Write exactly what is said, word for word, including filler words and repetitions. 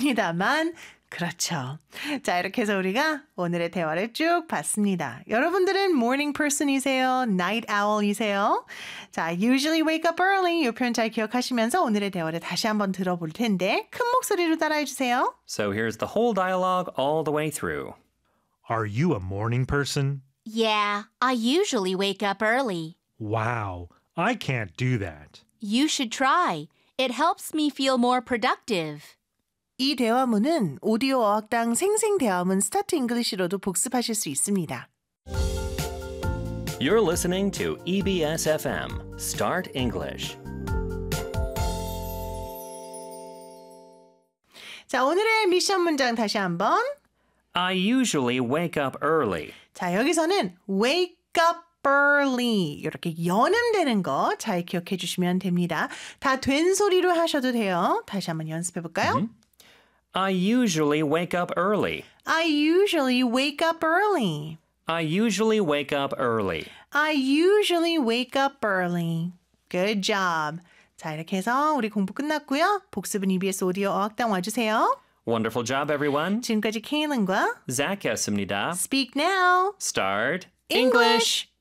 합니다만 그렇죠. 자, 이렇게 해서 우리가 오늘의 대화를 쭉 봤습니다. 여러분들은 morning person이세요? night owl이세요? 자, usually wake up early 이 표현 잘 기억하시면서 오늘의 대화를 다시 한번 들어볼 텐데 큰 목소리로 따라해 주세요. So here's the whole dialogue all the way through. Are you a morning person? Yeah, I usually wake up early. Wow, I can't do that. You should try. It helps me feel more productive. 이 대화문은 오디오 어학당 생생 대화문 스타트 잉글리시로도 복습하실 수 있습니다. You're listening to E B S F M, Start English. 자, 오늘의 미션 문장 다시 한번. I usually wake up early. 자, 여기서는 wake up early 이렇게 연음되는 거 잘 기억해 주시면 됩니다. 다 된 소리로 하셔도 돼요. 다시 한번 연습해 볼까요? Mm-hmm. I usually wake up early. I usually wake up early. I usually wake up early. I usually wake up early. Good job. 자, 이렇게 해서 우리 공부 끝났고요. 복습은 이비에스 오디오 어학당 와주세요. Wonderful job, everyone. 지금까지 케일린과 Zach였습니다. Speak Now. Start English.